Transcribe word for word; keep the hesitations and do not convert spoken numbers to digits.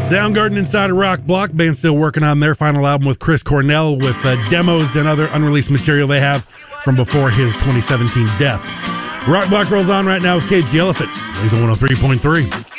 Soundgarden inside a Rock Block. Band still working on their final album with Chris Cornell with uh, demos and other unreleased material they have from before his twenty seventeen death. Rock Block rolls on right now with Cage the Elephant. He's on one oh three point three.